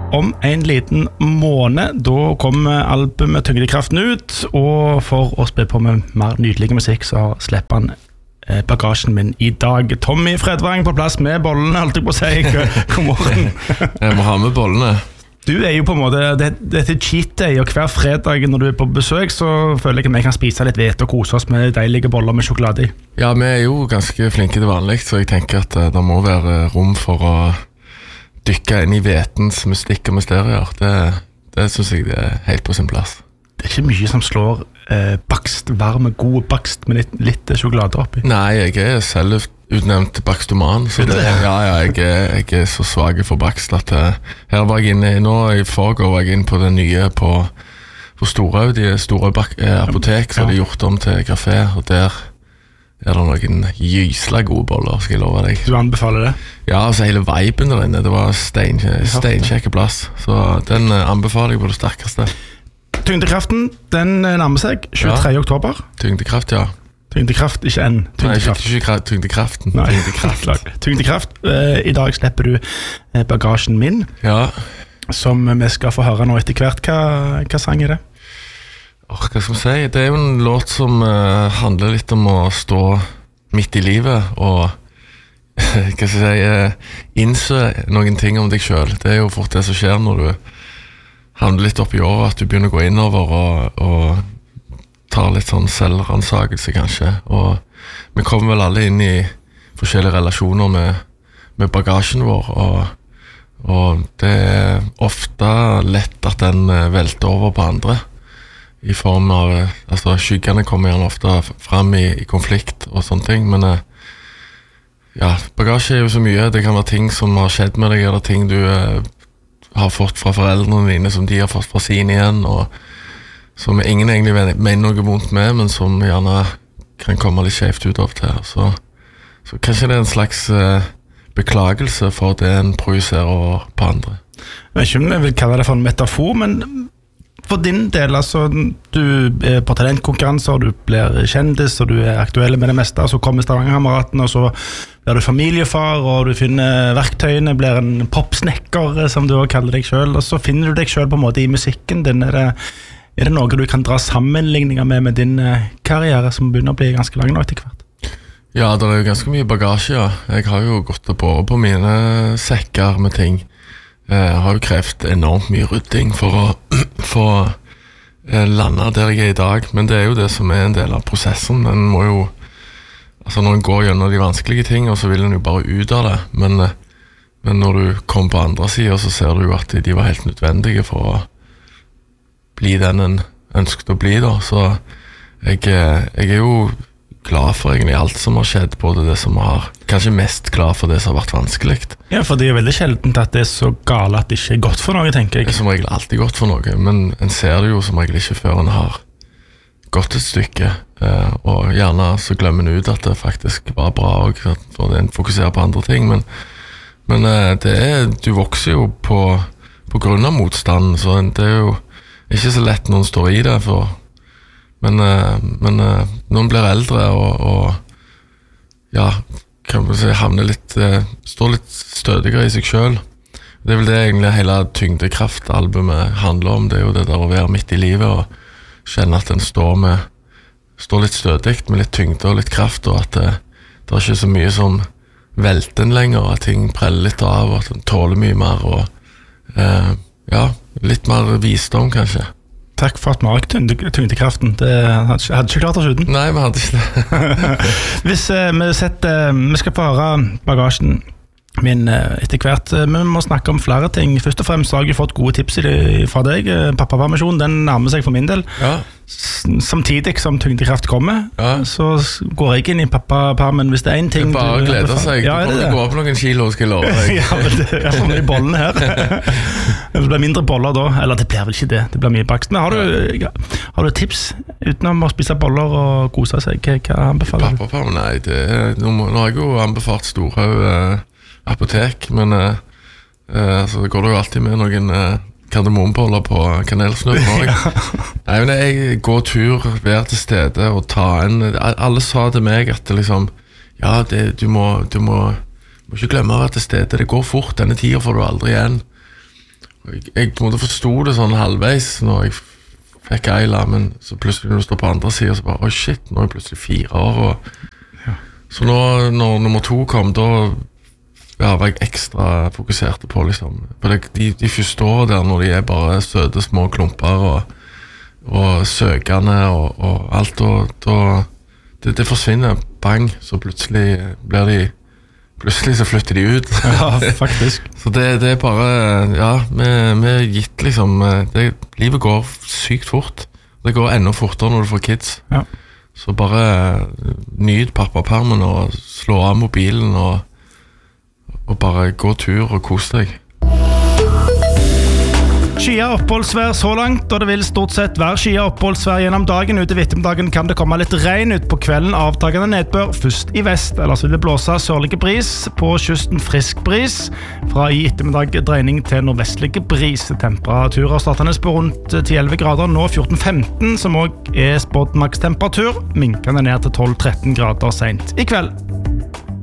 om en liten måned. Da kommer albumet Tyngdekraften ut, og for å spille på med mer nydelig musikk så slipper han bagasjen min i dag. Tommy Fredvang på plass med bollene, holdt jeg på å si. God morgen. Jeg må ha med bollene. Du jo på en måte, dette cheat day, og hver fredag når du på besøk, så føler jeg at vi kan spise litt hvete og kose oss med deilige boller med sjokolade i. Ja, vi jo ganske flinke til vanlig, så jeg tenker at det må være rom for å dykke inn i hvetens mystikk og mysterier. Det synes jeg det helt på sin plass. Det ikke mye som slår bakst, varme, god bakst med litt sjokolade oppi. Nei, jeg selv utnevnt bakstoman, så jeg så svag for bakst at her var jeg inne, nå i forgår var jeg inne på det nye på Storhaug, de store apotek, så de gjort om til kafé, og der det noen gysla gode boller, skal jeg love deg. Du anbefaler det? Ja, altså hele viben der inne, det var steinkjekke plass, så den anbefaler jeg på det sterkeste. Tyngdekraften, den nærmer seg 23. oktober. Tyngdekraft, ja. Tyngdekraft, ikke en tyngdekraft. Nei, ikke tyngdekraften. Nei, tyngdekraft. I dag slipper du bagasjen min, som vi skal få høre nå etter hvert. Hva sang det? Hva skal vi si? Det jo en låt som handler litt om å stå midt i livet, og hva skal jeg si, innse noen ting om deg selv. Det jo fort det som skjer når du handler litt opp i året, at du begynner å gå innover og tar litt sånn selvransakelse kanskje, og vi kommer vel alle inn i forskjellige relasjoner med bagasjen vår, og det ofte lett at den velter over på andre, i form av, altså skyggene kommer gjerne ofte frem i konflikt og sånne ting, men ja, bagasje jo så mye, det kan være ting som har skjedd med deg, eller ting du har fått fra foreldrene dine, som de har fått fra sine igjen, og som ingen egentlig mener noe vondt med, men som gjerne kan komme litt skjevt ut av til. Så kanskje det en slags beklagelse for det en projiserer på andre. Jeg vet ikke om jeg vil kalle det for en metafor, men for din del, altså, du på talentkonkurranser, du blir kjendis, og du aktuell med det meste, så kommer Stavanger-kameraten, og så blir du familiefar, og du finner verktøyene, blir en popsnekker, som du også kaller deg selv, og så finner du deg selv på en måte i musikken din. Er det noe du kan dra sammenligninger med din karriere, som begynner å bli ganske lang nå etter hvert? Ja, det jo ganske mye bagasje, ja. Jeg har jo gått på mine sekker med ting. Jeg har jo krevd enormt mye rydding for å få lande der jeg i dag, men det jo det som en del av prosessen. Den må jo, altså når en går gjennom de vanskelige ting, og så vil en jo bare ut av det, men når du kommer på andre siden, så ser du jo at de var helt nødvendige for å bli den en ønsket å bli da, så jeg jo glad for egentlig alt som har skjedd, både det som har, kanskje mest glad for det som har vært vanskelig. Ja, for det veldig sjeldent at det så gale at det ikke godt for noe, tenker jeg. Det som regel alltid godt for noe, men en ser det jo som regel ikke før en har gått et stykke, og gjerne så glemmer en ut at det faktisk var bra også, for en fokuserer på andre ting, men du vokser jo på grunn av motstand, så det jo ikke så lett når en står i det, men når en blir eldre og ja, kan man si, står litt stødigere i seg selv. Det vel det egentlig hele Tyngdekraft-albumet handler om, det jo det der å være midt i livet og kjenne at en står litt stødigt med litt tyngde og litt kraft, og at det ikke så mye som velter en lenger, at ting preller litt av, og at en tåler mye mer, og ja, litt mer visdom kanskje. Takk for at vi har tyngdekraften. Det hadde ikke klart oss uten. Nei, vi hadde ikke det. Hvis vi skal få høre bagasjen min etter hvert, men vi må snakke om flere ting. Først og fremst har jeg fått gode tips fra deg. Pappapermisjon, den nærmer seg for min del. Ja. Samtidig som tyngdekraft kommer, så går jeg inn i pappapermen. Hvis det en ting... Det bare gleder seg. Ja, du kommer gå opp noen kilo, skal jeg love deg. Ja, men jeg får mye bollene her. Det blir mindre boller da. Eller det blir vel ikke det. Det blir mye bakst. Men har du tips utenom å spise boller og kose seg? Hva anbefaler du? Pappapermen, nei. Nå har jeg jo anbefalt Storhaug apotek, men så går det jo alltid med noen kardemomboller på kanelsnurren også. Nei, men jeg går tur, være til stede og ta en... Alle sa til meg at det liksom, ja, du må ikke glemme å være til stede, det går fort, denne tiden får du aldri igjen. jeg på en måte forstod det sånn halvveis når jeg fikk Ayla, men så plutselig når du står på andre siden, så bare, shit, nå er jeg plutselig 4 år. Så når nummer 2 kom, da var jeg ekstra fokusert på, liksom. For de første årene der, når de er bare søte små klumper og søkende og alt, det forsvinner, bang, så plutselig så flytter de ut. Ja, faktisk. Så det er bare, vi gitt liksom, livet går sykt fort. Det går enda fortere når du får kids. Ja. Så bare nyt pappapermen og slå av mobilen og bare gå tur og kos deg. Skia oppholdsvær så langt, og det vil stort sett være skia oppholdsvær gjennom dagen. Ut i ettermiddagen kan det komme litt regn ut på kvelden, avtagende nedbør først i vest, ellers vil det blåse sørlige bris, på kysten frisk bris, fra i ettermiddag dreining til nordvestlige bris. Temperaturer startende på rundt 10-11 grader, nå 14-15, som også er spådd makstemperatur, minkende ned til 12-13 grader sent i kveld.